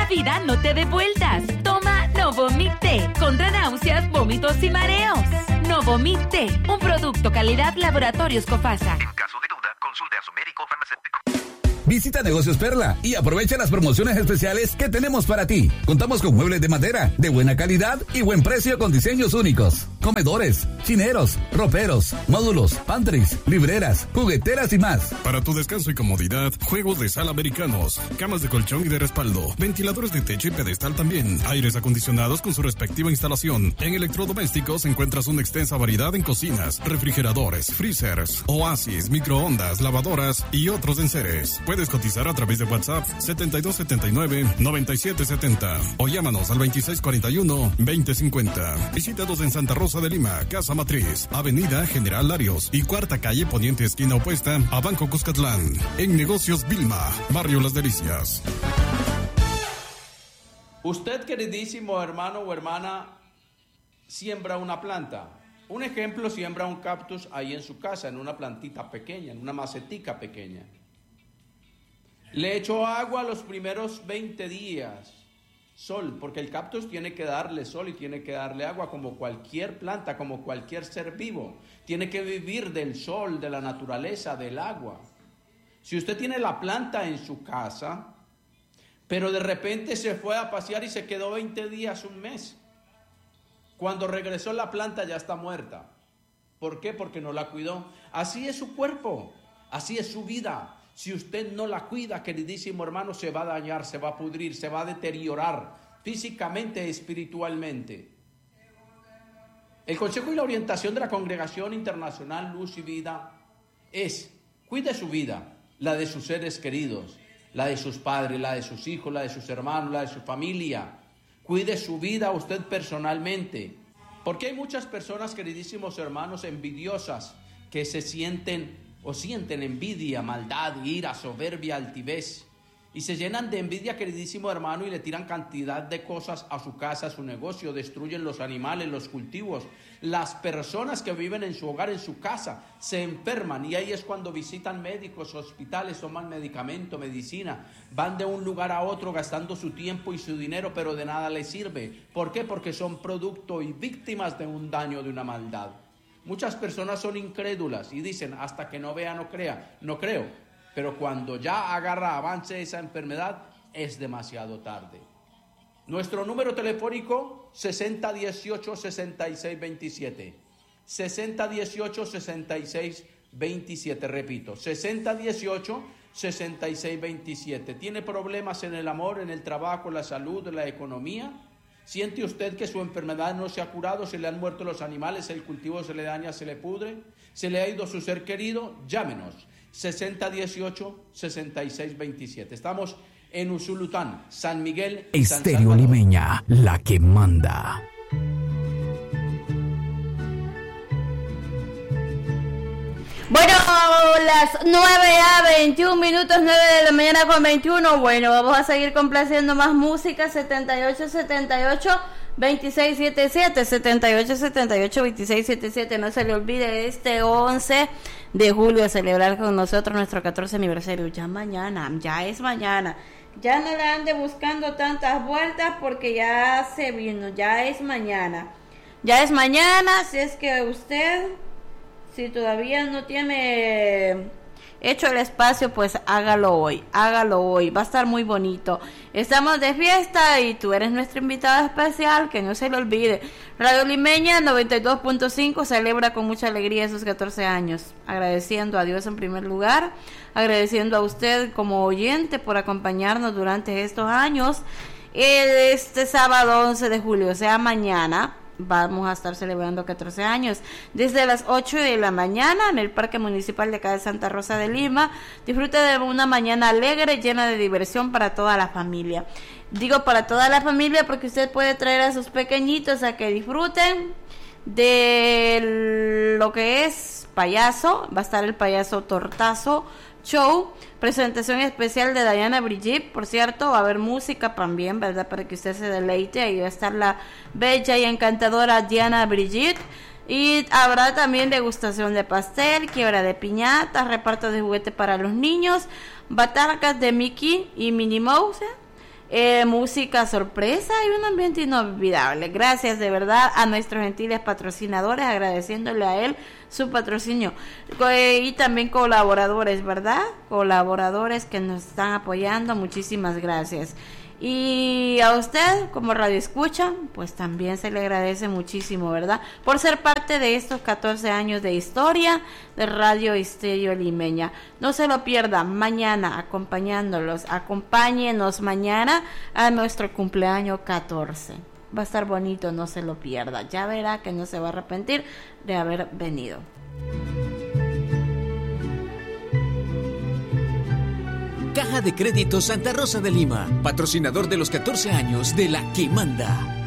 vida no te dé vueltas. Toma Novomil T contra náuseas, vómitos y mareos. Novomil T, un producto calidad Laboratorios Cofasa. En caso de duda, consulte a su médico farmacéutico. Visita Negocios Perla y aprovecha las promociones especiales que tenemos para ti. Contamos con muebles de madera de buena calidad y buen precio con diseños únicos. Comedores, chineros, roperos, módulos, pantries, libreras, jugueteras y más. Para tu descanso y comodidad, juegos de sala americanos, camas de colchón y de respaldo, ventiladores de techo y pedestal también, aires acondicionados con su respectiva instalación. En electrodomésticos encuentras una extensa variedad en cocinas, refrigeradores, freezers, oasis, microondas, lavadoras y otros enseres. Puedes cotizar a través de WhatsApp 7279-9770 o llámanos al 2641-2050. Visítanos en Santa Rosa de Lima, Casa Matriz, Avenida General Larios y Cuarta Calle Poniente esquina opuesta a Banco Cuscatlán. En Negocios Vilma, Barrio Las Delicias. Usted, queridísimo hermano o hermana, siembra una planta. Un ejemplo, siembra un cactus ahí en su casa, en una plantita pequeña, en una macetica pequeña. Le echó agua los primeros 20 días, sol, porque el cactus tiene que darle sol y tiene que darle agua como cualquier planta, como cualquier ser vivo. Tiene que vivir del sol, de la naturaleza, del agua. Si usted tiene la planta en su casa, pero de repente se fue a pasear y se quedó 20 días, un mes. Cuando regresó la planta ya está muerta. ¿Por qué? Porque no la cuidó. Así es su cuerpo, así es su vida. Si usted no la cuida, queridísimo hermano, se va a dañar, se va a pudrir, se va a deteriorar físicamente, espiritualmente. El consejo y la orientación de la Congregación Internacional Luz y Vida es: cuide su vida, la de sus seres queridos, la de sus padres, la de sus hijos, la de sus hermanos, la de su familia. Cuide su vida usted personalmente. Porque hay muchas personas, queridísimos hermanos, envidiosas, que sienten envidia, maldad, ira, soberbia, altivez. Y se llenan de envidia, queridísimo hermano, y le tiran cantidad de cosas a su casa, a su negocio. Destruyen los animales, los cultivos. Las personas que viven en su hogar, en su casa, se enferman. Y ahí es cuando visitan médicos, hospitales, toman medicamento, medicina. Van de un lugar a otro gastando su tiempo y su dinero, pero de nada les sirve. ¿Por qué? Porque son producto y víctimas de un daño, de una maldad. Muchas personas son incrédulas y dicen: hasta que no vea, no crea. No creo. Pero cuando ya agarra avance esa enfermedad, es demasiado tarde. Nuestro número telefónico 6018-6627. 6018-6627. Repito, 6018-6627. ¿Tiene problemas en el amor, en el trabajo, en la salud, en la economía? ¿Siente usted que su enfermedad no se ha curado? ¿Se le han muerto los animales? ¿El cultivo se le daña, se le pudre? ¿Se le ha ido su ser querido? Llámenos. 6018-6627. Estamos en Usulután, San Miguel. Estéreo Limeña, la que manda. Bueno, las 9:21, 9 de la mañana con 21. Bueno, vamos a seguir complaciendo más música. 7878-2677. 7878-2677. No se le olvide, este 11 de julio celebrar con nosotros nuestro 14 aniversario. Ya es mañana. Ya no le ande buscando tantas vueltas porque ya se vino. Ya es mañana. Si es que usted, si todavía no tiene hecho el espacio, pues hágalo hoy, va a estar muy bonito. Estamos de fiesta y tú eres nuestra invitada especial, que no se le olvide. Radio Limeña 92.5 celebra con mucha alegría esos 14 años, agradeciendo a Dios en primer lugar, agradeciendo a usted como oyente por acompañarnos durante estos años. Este sábado 11 de julio, o sea mañana, vamos a estar celebrando 14 años desde las 8 de la mañana en el Parque Municipal de acá de Santa Rosa de Lima. Disfrute de una mañana alegre, llena de diversión para toda la familia. Digo para toda la familia porque usted puede traer a sus pequeñitos a que disfruten de lo que es payaso. Va a estar el payaso Tortazo Show, presentación especial de Diana Brigitte, por cierto, va a haber música también, ¿verdad? Para que usted se deleite, ahí va a estar la bella y encantadora Diana Brigitte, y habrá también degustación de pastel, quiebra de piñatas, reparto de juguete para los niños, batarcas de Mickey y Minnie Mouse, música sorpresa y un ambiente inolvidable. Gracias de verdad a nuestros gentiles patrocinadores, agradeciéndole a él su patrocinio, y también colaboradores, ¿verdad? Colaboradores que nos están apoyando, muchísimas gracias. Y a usted como radio escucha, pues también se le agradece muchísimo, ¿verdad? Por ser parte de estos 14 años de historia de Radio Estéreo Limeña. No se lo pierda, mañana acompáñenos mañana a nuestro cumpleaños 14. Va a estar bonito, no se lo pierda. Ya verá que no se va a arrepentir de haber venido. Caja de Crédito Santa Rosa de Lima, patrocinador de los 14 años de La Que Manda.